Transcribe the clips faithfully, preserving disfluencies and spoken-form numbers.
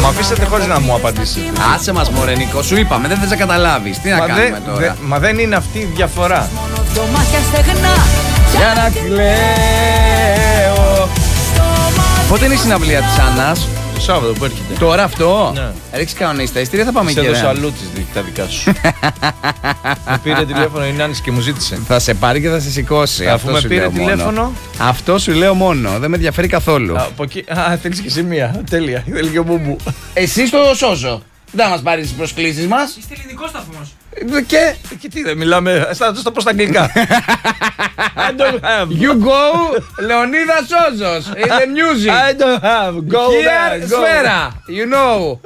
μου αφήσετε χωρίς να μου απαντήσετε. Άσε μας μωρέ Νίκο, σου είπαμε, δεν θες να καταλάβεις. Τι να μα κάνουμε δε, τώρα. δε, μα δεν είναι αυτή η διαφορά. Για να κλαίω. Πότε είναι η συναυλία της Άννας? Το Σάββατο που έρχεται. Τώρα αυτό. Ναι. Ρίξει κανονίσει τα ειστήρια, θα πάμε Σε εκεί. έδωσε αλλού τα δικά σου. Με πήρε τηλέφωνο η Νάνης και μου ζήτησε. Θα σε πάρει και θα σε σηκώσει. Αφού Αυτό με σου πήρε λέω τηλέφωνο. μόνο. Αυτό σου λέω μόνο. Δεν με ενδιαφέρει καθόλου. Α, από εκεί. Α, θέλεις και εσύ μία. Τέλεια. Θέλει και ο Μπούμπου. Εσύ το σώζω. Δεν θα μας πάρεις τις προσκλήσεις μας. Είστε ελληνικός σταθμός. Και Και τι δεν μιλάμε. Θα το πω στα αγγλικά. I don't have. you go, Λεωνίδα Σόζος. In the music. I don't have. Go Here, there. Go. σφαίρα. You know.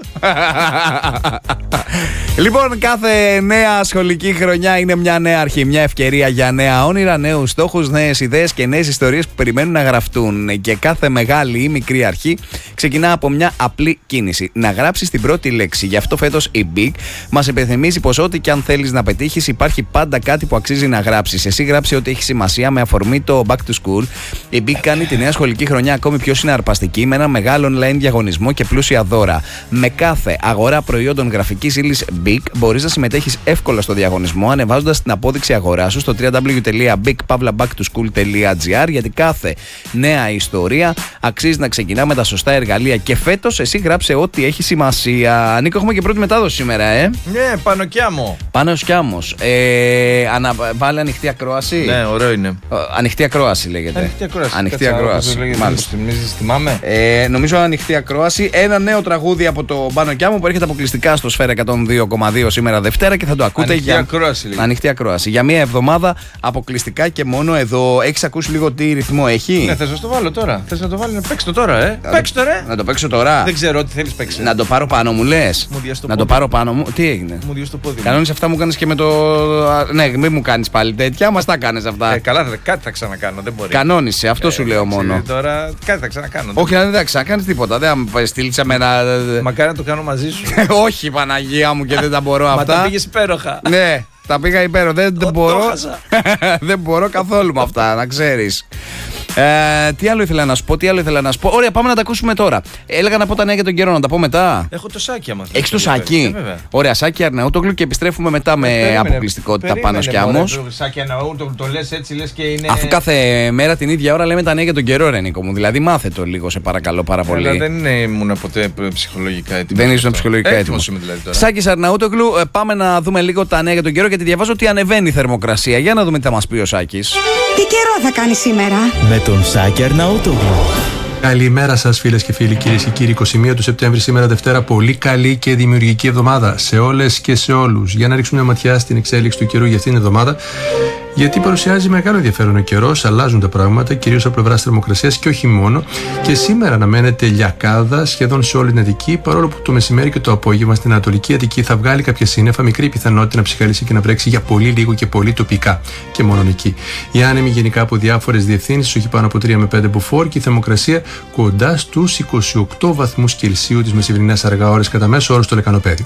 Λοιπόν, κάθε νέα σχολική χρονιά είναι μια νέα αρχή, μια ευκαιρία για νέα όνειρα, νέους στόχους, νέες ιδέες και νέες ιστορίες που περιμένουν να γραφτούν. Και κάθε μεγάλη ή μικρή αρχή ξεκινά από μια απλή κίνηση. Να γράψεις την πρώτη λέξη. Γι' αυτό φέτος η Big μας υπενθυμίζει πως ό,τι και αν θέλεις να πετύχεις, υπάρχει πάντα κάτι που αξίζει να γράψεις. Εσύ γράψε ό,τι έχει σημασία με αφορμή το Back to School. Η Big κάνει τη νέα σχολική χρονιά ακόμη πιο συναρπαστική με ένα μεγάλο online διαγωνισμό και πλούσια δώρα. Με κάθε αγορά προϊόντων γραφικής ύλης Big μπορείς να συμμετέχεις εύκολα στο διαγωνισμό ανεβάζοντας την απόδειξη αγορά σου στο double-u double-u double-u τελεία big pavla back to school τελεία gr, γιατί κάθε νέα ιστορία αξίζει να ξεκινά με τα σωστά εργαλεία. Και φέτος εσύ γράψε ό,τι έχει σημασία. Νίκο, έχουμε και πρώτη μετάδοση σήμερα, ε. Ναι, πάνω κι άμμο. Πάνω κι άμμος. Ε, ανα... Βάλε ανοιχτή ακρόαση. Ναι, ωραίο είναι. Ε, ανοιχτή ακρόαση λέγεται. Ανοιχτή ακρόαση. Ανοιχτή Κάτσε, ακρόαση. όπως λέγεται, Μάλιστα. θυμίζεις, θυμάμαι. Ε, νομίζω ανοιχτή ακρόαση. Ένα νέο τραγούδι από το Πάνο Κιάμο που έρχεται αποκλειστικά στο Σφαίρα εκατόν δύο κόμμα δύο σήμερα Δευτέρα και θα το ακούτε Ανοιχτή για. ακρόαση, λέγεται. Ανοιχτή ακρόαση. Για μία εβδομάδα αποκλειστικά και μόνο εδώ. Έχεις ακούσει λίγο τι ρυθμό έχει? Ναι, θες να το βάλω τώρα. Θες να το βάλω, παίξ' το τώρα, ε. Παίξ' το, ρε. Να το παίξω τώρα. Δεν ξέρω τι θέλεις παίξε. Να το πάρω πάνω μου, λες? Μου διας το Να το πόδι. πάρω πάνω μου. Τι έγινε? Μου διώσει το πόδι. μου. Κανόνες αυτά μου κάνεις και με το. Ναι, μην μου κάνεις πάλι τέτοια. Μας τα κάνεις αυτά. Ε, καλά, θα- κάτι θα ξανακάνω, δεν μπορεί. Κανόνισε, αυτό Ε, σου λέω εντάξει, μόνο. Τώρα κάτι θα ξανακάνω. Όχι, δεν θα ξανακάνεις τίποτα. Δεν θα στείλεις με ένα. Μακάρι να το κάνω μαζί σου. Όχι, Παναγία μου, και δεν τα μπορώ Μα τα αυτά. πήγες υπέροχα. Ναι, τα πήγα υπέροχα. Δεν, δεν Το- το μπορώ. χάσα. Δεν μπορώ καθόλου με αυτά, να ξέρεις. Ε, τι άλλο ήθελα να σου πω, τι άλλο ήθελα να σου πω. Ωραία, πάμε να τα ακούσουμε τώρα. Έλεγα να πω τα νέα για τον καιρό, να τα πω μετά. Έχω το σάκι άμα θέλεις. Έχεις το Ε, σάκι. βέβαια. Ωραία, σάκι Αρναούτογλου και επιστρέφουμε μετά με Περίμενε, αποκλειστικότητα πάνω περίμενε, σκιάμος. μωρέ, το σάκι Αρναούτογλου, το λες έτσι, λες και είναι. Αφού κάθε μέρα την ίδια ώρα λέμε τα νέα για τον καιρό, ρε Νίκο μου. Δηλαδή μάθε το λίγο, σε παρακαλώ πάρα Αλλά πολύ. δεν είναι- ήμουν ποτέ ψυχολογικά έτοιμο. Δεν ήσουν ψυχολογικά έτοιμο. Έτοιμος είμαι δηλαδή τώρα. Σάκης Αρναούτογλου, ε, πάμε να δούμε λίγο τα νέα για τον καιρό, γιατί διαβάζω ότι ανεβαίνει η θερμοκρασία. Για να δούμε τι θα μας πει ο Σάκης. Τι καιρό θα κάνει σήμερα? Με τον Σάκη Αρναούτογλου. Καλημέρα σας φίλες και φίλοι, κυρίες και κύριοι. είκοσι μία του Σεπτέμβρη σήμερα Δευτέρα. Πολύ καλή και δημιουργική εβδομάδα σε όλες και σε όλους. Για να ρίξουμε μια ματιά στην εξέλιξη του καιρού για αυτήν την εβδομάδα. Γιατί παρουσιάζει μεγάλο ενδιαφέρον ο καιρός, αλλάζουν τα πράγματα, κυρίως από πλευράς θερμοκρασίας και όχι μόνο. Και σήμερα αναμένεται λιακάδα σχεδόν σε όλη την Αττική, παρόλο που το μεσημέρι και το απόγευμα στην Ανατολική Αττική θα βγάλει κάποια σύννεφα, μικρή πιθανότητα να ψυχαλίσει και να βρέξει για πολύ λίγο και πολύ τοπικά. Και μόνο εκεί. Οι άνεμοι γενικά από διάφορες διευθύνσεις, όχι πάνω από τρία με πέντε μποφόρ, και η θερμοκρασία κοντά στους είκοσι οκτώ βαθμούς Κελσίου τις μεσημερινές αργά ώρες κατά μέσο όρο στο λεκανοπέδιο.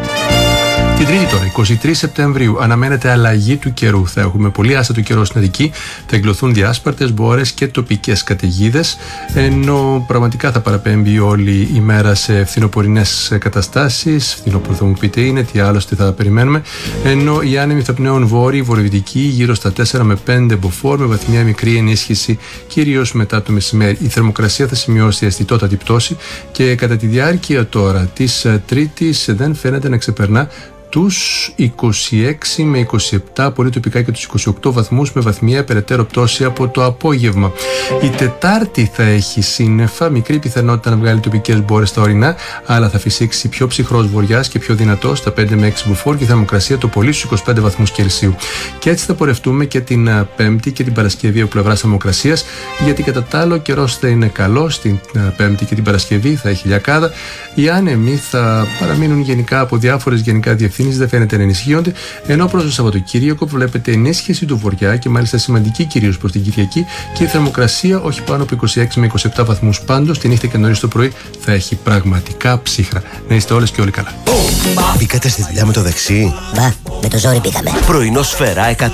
Την Τρίτη τώρα, εικοστή τρίτη Σεπτεμβρίου, αναμένεται αλλαγή του καιρού. Θα έχουμε πολύ άστατο καιρό στην Αττική, θα εγκλωθούν διάσπαρτες μπόρες και τοπικές καταιγίδες, ενώ πραγματικά θα παραπέμπει όλη η μέρα σε φθινοπορεινές καταστάσεις. Φθινόπωρο θα μου πείτε είναι, τι άλλωστε θα περιμένουμε. Ενώ οι άνεμοι θα πνέουν βόρειοι, βορειοδυτικοί, γύρω στα τέσσερα με πέντε μποφόρ, με βαθμιά μικρή ενίσχυση, κυρίως μετά το μεσημέρι. Η θερμοκρασία θα σημειώσει αισθητότατη πτώση και κατά τη διάρκεια τώρα της Τρίτης δεν φαίνεται να ξεπερνά τους είκοσι έξι με είκοσι επτά, πολύ τοπικά και τους είκοσι οκτώ βαθμούς, με βαθμιαία περαιτέρω πτώση από το απόγευμα. Η Τετάρτη θα έχει σύννεφα, μικρή πιθανότητα να βγάλει τοπικές μπόρες στα ορεινά, αλλά θα φυσήξει πιο ψυχρός βοριάς και πιο δυνατός στα πέντε με έξι μποφόρ και η θερμοκρασία το πολύ στους είκοσι πέντε βαθμούς Κελσίου. Και έτσι θα πορευτούμε και την Πέμπτη και την Παρασκευή από πλευράς θερμοκρασίας, γιατί κατά τα άλλο ο καιρός θα είναι καλός την Πέμπτη και την Παρασκευή, θα έχει λιακάδα. Οι άνεμοι θα παραμείνουν γενικά από διάφορες γενικά διευθύνσεις, δεν φαίνεται να ενισχύονται, ενώ προς το Σαββατοκύριακο βλέπετε ενίσχυση του βορειά και μάλιστα σημαντική κυρίως προς την Κυριακή, και η θερμοκρασία όχι πάνω από είκοσι έξι με είκοσι επτά βαθμούς. Πάντως τη νύχτα και νωρίς το πρωί θα έχει πραγματικά ψύχρα. Να είστε όλες και όλοι καλά. Μπήκατε στη δουλειά με το δεξί. Μπα, με το ζόρι πήγαμε. Πρωινό Σφαίρα εκατόν